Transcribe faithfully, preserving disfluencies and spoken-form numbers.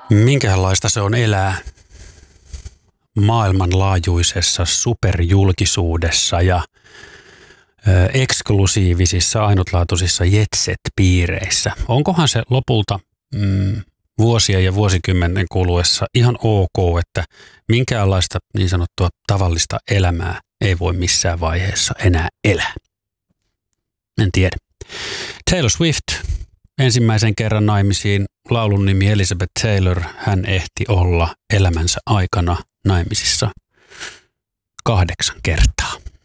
Minkälaista se on elää maailmanlaajuisessa superjulkisuudessa ja ö, eksklusiivisissa, ainutlaatuisissa jetset-piireissä? Onkohan se lopulta mm, vuosien ja vuosikymmenen kuluessa ihan ok, että minkäänlaista niin sanottua tavallista elämää ei voi missään vaiheessa enää elää? En tiedä. Taylor Swift, ensimmäisen kerran naimisiin, laulun nimi Elizabeth Taylor. Hän ehti olla elämänsä aikana naimisissa kahdeksan kertaa.